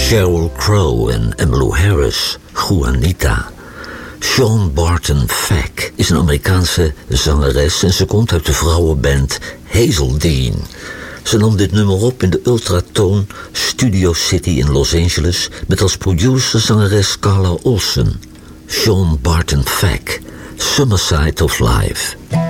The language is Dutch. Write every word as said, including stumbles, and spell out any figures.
Sheryl Crow en Emmylou Harris, Juanita. Sean Barton Fak is een Amerikaanse zangeres en ze komt uit de vrouwenband Hazeldean. Ze nam dit nummer op in de Ultratone Studio City in Los Angeles met als producer zangeres Carla Olsen. Sean Barton Fak, Summer Side of Life.